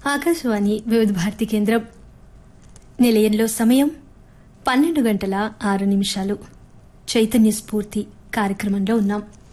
ఆకాశవాణి వివిధ భారతి కేంద్రం నిలయంలో సమయం 12 గంటల 6 నిమిషాలు. చైతన్య స్ఫూర్తి కార్యక్రమంలో ఉన్నాం.